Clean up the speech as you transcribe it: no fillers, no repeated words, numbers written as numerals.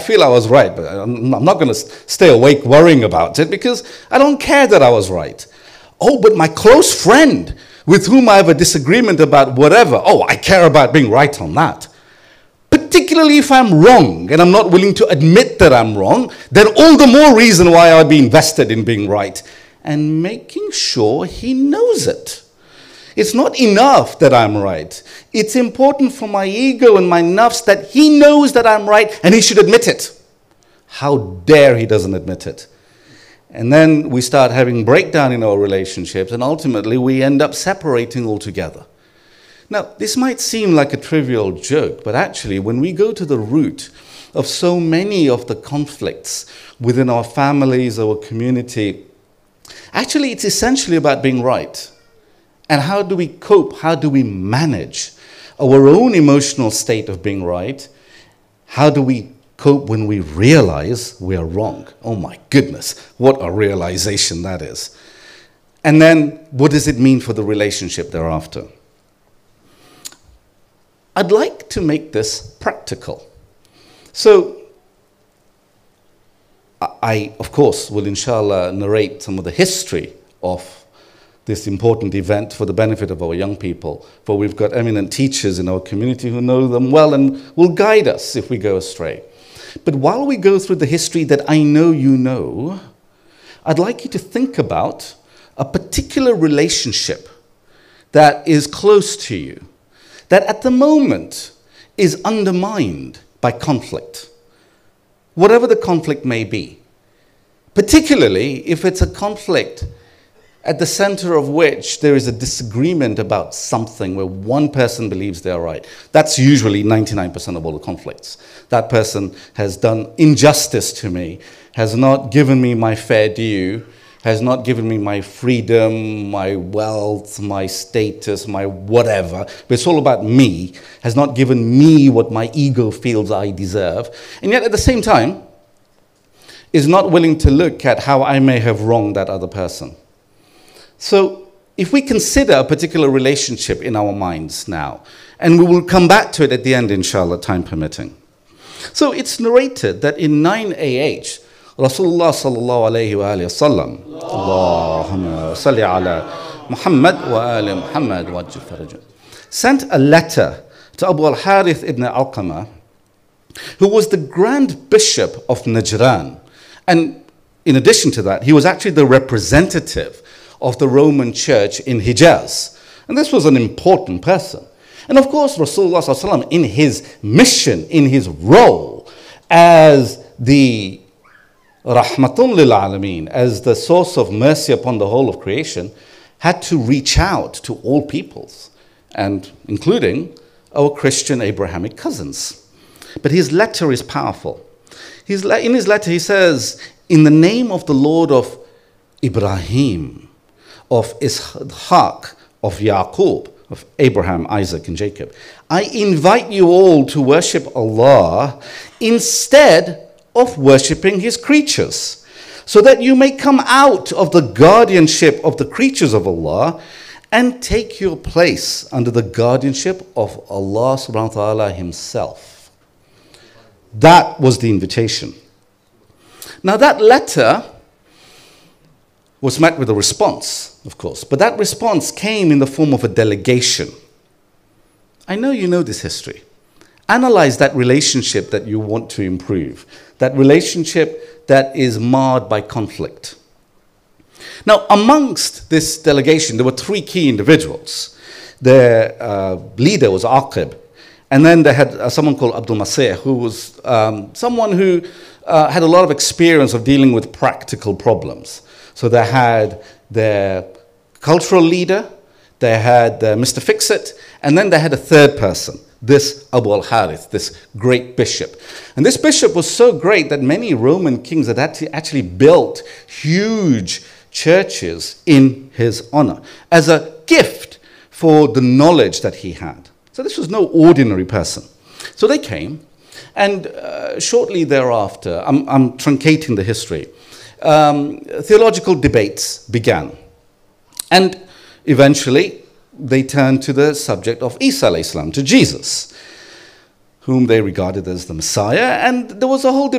feel I was right, but I'm not going to stay awake worrying about it because I don't care that I was right. Oh, but my close friend with whom I have a disagreement about whatever, oh, I care about being right on that. Particularly if I'm wrong and I'm not willing to admit that I'm wrong, then all the more reason why I'd be invested in being right and making sure he knows it. It's not enough that I'm right. It's important for my ego and my nafs that he knows that I'm right and he should admit it. How dare he doesn't admit it? And then we start having breakdown in our relationships and ultimately we end up separating altogether. Now, this might seem like a trivial joke, but actually when we go to the root of so many of the conflicts within our families, our community, actually it's essentially about being right. And how do we cope? How do we manage our own emotional state of being right? How do we cope when we realize we are wrong? Oh my goodness, what a realization that is. And then what does it mean for the relationship thereafter? I'd like to make this practical. So I, of course, will inshallah narrate some of the history of this important event for the benefit of our young people, for we've got eminent teachers in our community who know them well and will guide us if we go astray. But while we go through the history that I know you know, I'd like you to think about a particular relationship that is close to you, that at the moment is undermined by conflict, whatever the conflict may be, particularly if it's a conflict at the center of which there is a disagreement about something where one person believes they're right. That's usually 99% of all the conflicts. That person has done injustice to me, has not given me my fair due, has not given me my freedom, my wealth, my status, my whatever, but it's all about me, has not given me what my ego feels I deserve, and yet at the same time is not willing to look at how I may have wronged that other person. So if we consider a particular relationship in our minds now, and we will come back to it at the end, inshallah, time permitting. So it's narrated that in 9 AH, Rasulullah sallallahu alayhi wa sallam, Allahumma salli ala Muhammad wa ali Muhammad wa ajil farajah, sent a letter to Abu al-Harith ibn Alqamah, who was the Grand Bishop of Najran. And in addition to that, he was actually the representative of the Roman Church in Hijaz. And this was an important person. And of course, Rasulullah sallallahu alayhi wa sallam, in his mission, in his role as the Rahmatun lil Alameen, as the source of mercy upon the whole of creation, had to reach out to all peoples, and including our Christian Abrahamic cousins. But his letter is powerful. In his letter he says, in the name of the Lord of Ibrahim, of Ishaq, of Yaqub, of Abraham, Isaac, and Jacob, I invite you all to worship Allah instead of worshipping his creatures, so that you may come out of the guardianship of the creatures of Allah and take your place under the guardianship of Allah subhanahu wa ta'ala himself. That was the invitation. Now that letter was met with a response, of course, but that response came in the form of a delegation. I know you know this history. Analyze that relationship that you want to improve, that relationship that is marred by conflict. Now, amongst this delegation, there were three key individuals. Their leader was Aqib, and then they had someone called Abdul Masih, who was someone who had a lot of experience of dealing with practical problems. So they had their cultural leader, they had Mr. Fix-It, and then they had a third person, this Abu al-Harith, this great bishop. And this bishop was so great that many Roman kings had actually built huge churches in his honor as a gift for the knowledge that he had. So this was no ordinary person. So they came, and shortly thereafter, I'm truncating the history, theological debates began. And eventually, they turned to the subject of Isa alayhi salam, to Jesus, whom they regarded as the Messiah, and there was a whole debate